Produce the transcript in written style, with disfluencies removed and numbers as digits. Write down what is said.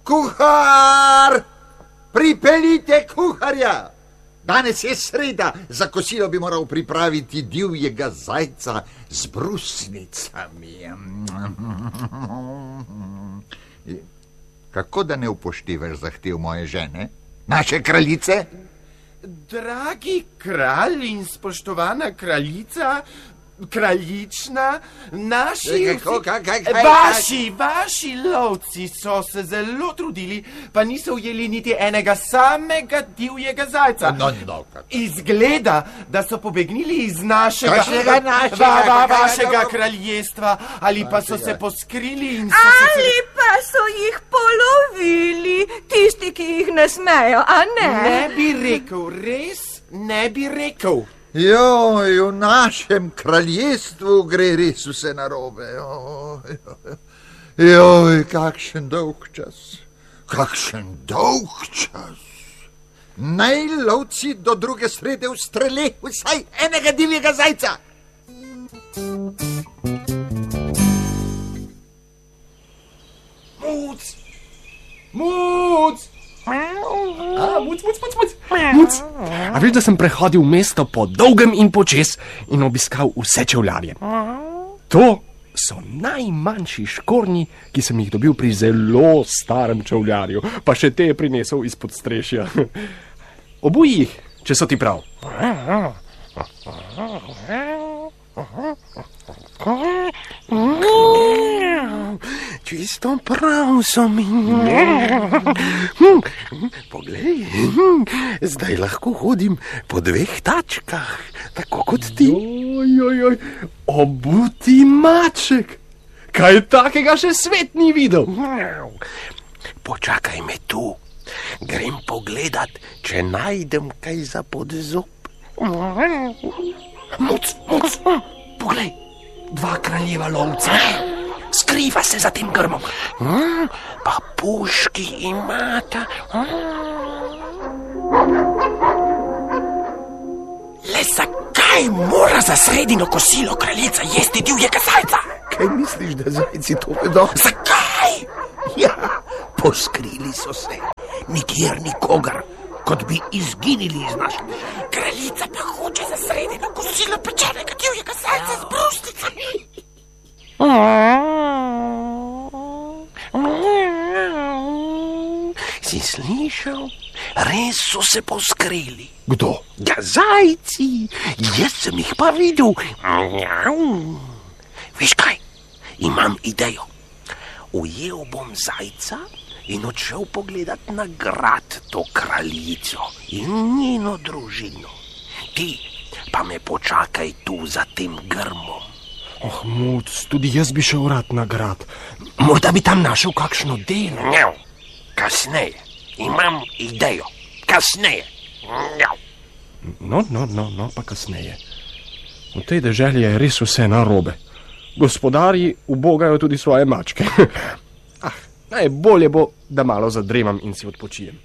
Kuhar! Pripeljite kuharja! Danes je sreda, za kosilo bi moral pripraviti divjega zajca z brusnicami. Kako da ne upoštevaš zahtev moje žene, naše kraljice? Dragi kralj in spoštovana kraljica, kraljična, vaši lovci so se zelo trudili, pa niso ujeli niti enega samega divjega zajca. Izgleda, da so pobegnili iz vašega kraljestva, ali pa so se poskrili in ali pa so jih polovili, tisti, ki jih ne smejo, a ne? Ne bi rekel, res ne bi rekel. Joj, v našem kraljestvu gre res vse narobe. Joj, kakšen dolg čas. Kakšen dolg čas. Naj lovci do druge srede ustreli vsaj enega divjega zajca. Muc! Muc! Muc. A veš, da sem prehodil mesto po dolgem in počez in obiskal vse čevljarje. To so najmanjši škornji, ki sem jih dobil pri zelo starem čevljarju, pa še te je prinesel izpod strešja. Obuj jih, če so ti prav. Čisto prav so mi. Poglej, zdaj lahko hodim po dveh tačkah, tako kot ti. Obuti maček. Kaj takega še svet ni videl? Počakaj me tu. Grem pogledat, če najdem kaj za podzob. Muc, poglej, dva kraljeva lovca. Skriva se za tem grmom. Pa puški imata. Le zakaj mora za sredino kosilo kraljica jesti divjega zajca? Kaj misliš, da zajci to vedo? Zakaj? Ja, poskrili so se. Nikjer nikogar, kot bi izginili iz našega. Kraljica pa hoče za sredino kosilo pečenega divjega zajca z brusnicami. Si slišal? Res so se poskrili. Kdo? Ja, zajci. Jaz sem jih pa videl. Veš kaj? Imam idejo. Ujel bom zajca in odšel pogledat na grad to kraljico in njeno družino. Ti pa me počakaj tu za tem grmom. Oh, Muc, tudi jaz bi šel rad na grad. Morda bi tam našel kakšno delo. Njav, kasneje. Imam idejo. Kasneje. Njav. No, pa kasneje. V tej deželi je res vse narobe. Gospodarji ubogajo tudi svoje mačke. Najbolje bo, da malo zadremam in si odpočijem.